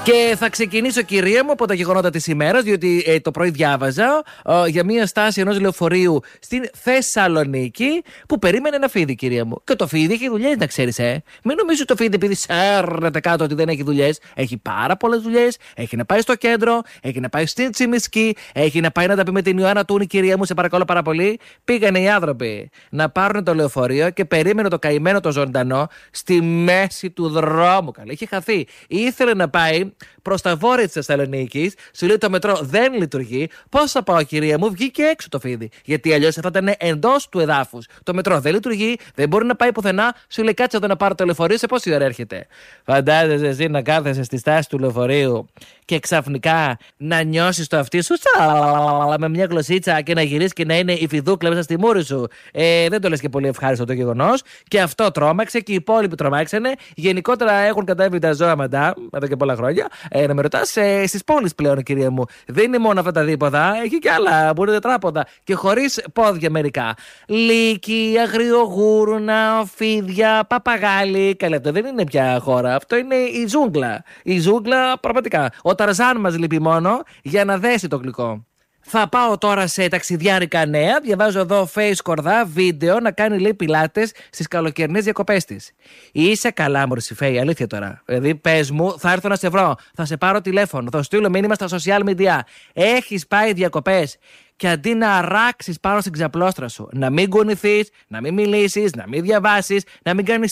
Και θα ξεκινήσω, κυρία μου, από τα γεγονότα της ημέρας, διότι το πρωί διάβαζα για μια στάση ενός λεωφορείου στην Θεσσαλονίκη που περίμενε ένα φίδι, κυρία μου. Και το φίδι έχει δουλειές, να ξέρεις, Μην νομίζεις το φίδι, επειδή σέρνεται κάτω, ότι δεν έχει δουλειές. Έχει πάρα πολλές δουλειές. Έχει να πάει στο κέντρο, έχει να πάει στην Τσιμισκή, έχει να πάει να τα πει με την Ιωάννα Τούνη, κυρία μου, σε παρακαλώ πάρα πολύ. Πήγανε οι άνθρωποι να πάρουν το λεωφορείο και περίμενε το καημένο το ζωντανό στη μέση του δρόμου. Καλά, είχε χαθεί. Ήθελε να πάει προς τα βόρεια της Θεσσαλονίκης, σου λέει το μετρό δεν λειτουργεί. Πώς θα πάω, κυρία μου, βγήκε έξω το φίδι. Γιατί αλλιώς θα ήταν εντός του εδάφους. Το μετρό δεν λειτουργεί, δεν μπορεί να πάει πουθενά. Σου λέει κάτσε εδώ να πάρω το λεωφορείο, σε πόση ώρα έρχεται. Φαντάζεσαι εσύ να κάθεσαι στη στάση του λεωφορείου και ξαφνικά να νιώσεις το αυτί σου με μια γλωσσίτσα και να γυρίσεις και να είναι η φιδούκλα μέσα στη μούρη σου. Δεν το λες και πολύ ευχάριστο το γεγονός. Και αυτό τρόμαξε και οι υπόλοιποι τρομάξανε. Γενικότερα έχουν κατέβει τα ζώα μαντά, εδώ και πολλά χρόνια. Να με ρωτάς, στις πόλεις πλέον, κυρία μου. Δεν είναι μόνο αυτά τα δίποδα, έχει κι άλλα που είναι τετράποδα και χωρίς πόδια μερικά. Λύκοι, αγριογούρουνα, φίδια, παπαγάλοι. Καλά, αυτό δεν είναι πια χώρα. Αυτό είναι η ζούγκλα. Η ζούγκλα, πραγματικά. Ο Ταρζάν μας λείπει μόνο για να δέσει το γλυκό. Θα πάω τώρα σε ταξιδιάρικα νέα. Διαβάζω εδώ Face Κορδά βίντεο να κάνει, λέει, πιλάτες στις καλοκαιρινές διακοπές της. Είσαι καλά, μωρή Φέη, αλήθεια τώρα. Δηλαδή, πες μου, θα έρθω να σε βρω. Θα σε πάρω τηλέφωνο. Θα στείλω μήνυμα στα social media. Έχεις πάει διακοπές. Και αντί να αράξεις πάνω στην ξαπλώστρα σου, να μην κουνηθείς, να μην μιλήσεις, να μην διαβάσεις, να μην κάνεις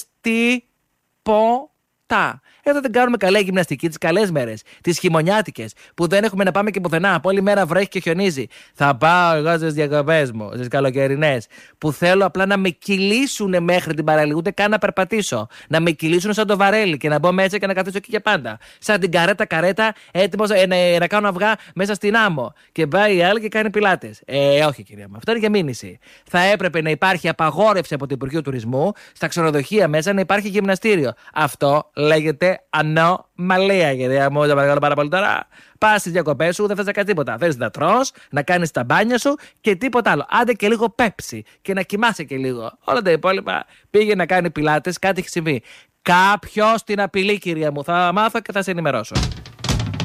τίποτα. Εδώ δεν κάνουμε καλή γυμναστική τις καλές μέρες, τις χειμωνιάτικες, που δεν έχουμε να πάμε και πουθενά. Από όλη μέρα βρέχει και χιονίζει. Θα πάω εγώ στις διακοπές μου, στις καλοκαιρινές, που θέλω απλά να με κυλήσουν μέχρι την παραλία, ούτε καν να περπατήσω. Να με κυλήσουν σαν το βαρέλι και να μπω μέσα και να καθίσω εκεί για πάντα. Σαν την καρέτα, έτοιμος να κάνω αυγά μέσα στην άμμο. Και πάει η άλλη και κάνει πιλάτες. Όχι, κυρία μου, αυτό είναι για μήνυση. Θα έπρεπε να υπάρχει απαγόρευση από το Υπουργείο Τουρισμού στα ξενοδοχεία μέσα να υπάρχει γυμναστήριο. Αυτό λέγεται ανομαλία, κυρία μου. Παρακαλώ πάρα πολύ τώρα. Πας στις διακοπές σου, δεν θες να κάνεις τίποτα. Θες να τρως, να κάνεις τα μπάνια σου και τίποτα άλλο. Άντε και λίγο πέψη και να κοιμάσαι και λίγο. Όλα τα υπόλοιπα πήγε να κάνει πιλάτες, κάτι έχει συμβεί. Κάποιος την απειλεί, κυρία μου. Θα μάθω και θα σε ενημερώσω.